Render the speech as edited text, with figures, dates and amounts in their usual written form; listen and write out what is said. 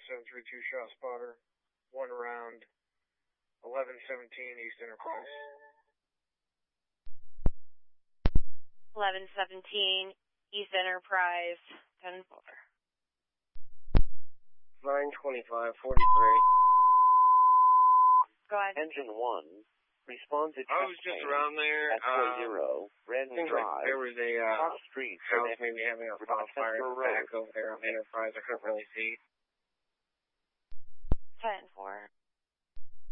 732 shot spotter. 1 around 1117 East Enterprise. 1117 East Enterprise, 10-4. 925-43. Go ahead. Engine 1, respond to I was just around there. at 40, Brandon Seems Drive, like there was a cross street, house maybe having a bonfire in the back Road. over there on Enterprise. I couldn't really see. 10-4.